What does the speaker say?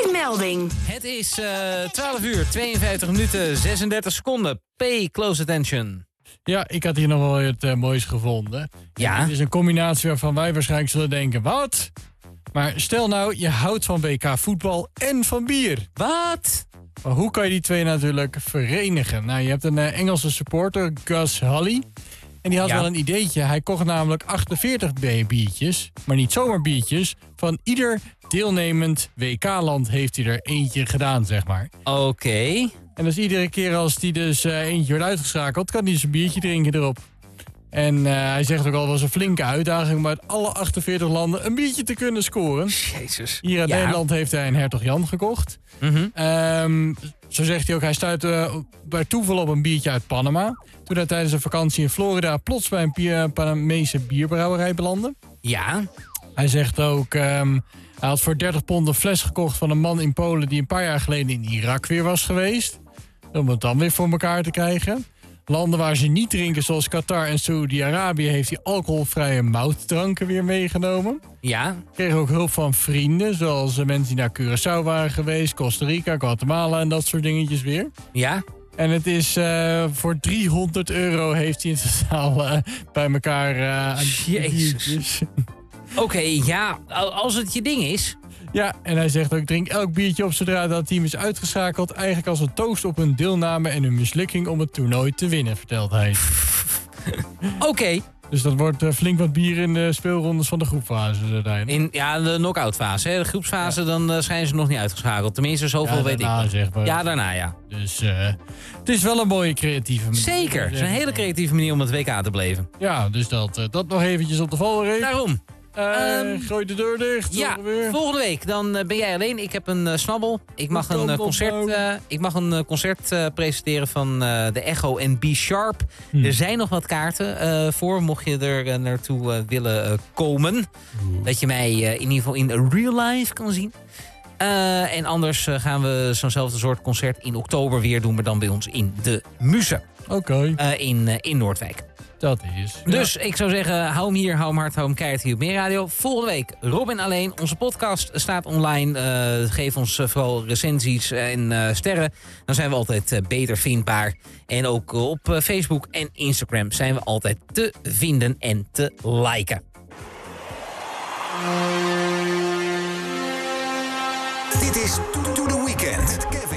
Tijdmelding. Het is 12 uur, 52 minuten, 36 seconden. Pay close attention. Ja, ik had hier nog wel het moois gevonden. Ja? Het is een combinatie waarvan wij waarschijnlijk zullen denken, wat? Maar stel nou, je houdt van WK voetbal en van bier. Wat? Maar hoe kan je die twee natuurlijk verenigen? Nou, je hebt een Engelse supporter, Gus Halley. En die had wel een ideetje. Hij kocht namelijk 48 biertjes, maar niet zomaar biertjes. Van ieder deelnemend WK-land heeft hij er eentje gedaan, zeg maar. Oké. En dus iedere keer als die dus eentje wordt uitgeschakeld, kan hij dus een biertje drinken erop. En hij zegt ook al, was een flinke uitdaging om uit alle 48 landen een biertje te kunnen scoren. Jezus. Hier in Nederland heeft hij een Hertog Jan gekocht. Zo zegt hij ook, hij stuitte bij toeval op een biertje uit Panama. Toen hij tijdens een vakantie in Florida plots bij een Panamese bierbrouwerij belandde. Ja. Hij zegt ook, hij had voor 30 pond een fles gekocht van een man in Polen die een paar jaar geleden in Irak weer was geweest. Om het dan weer voor elkaar te krijgen. Landen waar ze niet drinken, zoals Qatar en Saoedi-Arabië, heeft hij alcoholvrije moutdranken weer meegenomen. Ja. Kreeg ook hulp van vrienden, zoals mensen die naar Curaçao waren geweest, Costa Rica, Guatemala en dat soort dingetjes weer. Ja. En het is voor €300 heeft hij in totaal bij elkaar Jezus. Oké, ja, als het je ding is. Ja, en hij zegt ook, drink elk biertje op zodra dat team is uitgeschakeld. Eigenlijk als een toast op hun deelname en hun mislukking om het toernooi te winnen, vertelt hij. Oké. Dus dat wordt flink wat bier in de speelrondes van de groepfase uiteindelijk. In de knock-out fase, hè? De groepsfase, dan zijn ze nog niet uitgeschakeld. Tenminste, zoveel weet ik. Zeg maar. Ja, daarna, ja. Dus het is wel een mooie creatieve manier. Zeker, het is een hele creatieve manier om het WK te beleven. Ja, dus dat nog eventjes op de valreep. Daarom. Gooi de deur dicht. Ja, volgende week dan ben jij alleen. Ik heb een snabbel. Ik mag een concert presenteren van de Echo en B Sharp. Er zijn nog wat kaarten voor, mocht je er naartoe willen komen. Dat je mij in ieder geval in real life kan zien. En anders gaan we zo'nzelfde soort concert in oktober weer doen, maar dan bij ons in de Muze. Oké. In Noordwijk. Dat is. Dus ik zou zeggen, hou hem hier, hou hem hard, hou hem keihard hier op Meer Radio. Volgende week Robin alleen. Onze podcast staat online. Geef ons vooral recensies en sterren. Dan zijn we altijd beter vindbaar. En ook op Facebook en Instagram zijn we altijd te vinden en te liken. Dit is To The Weekend.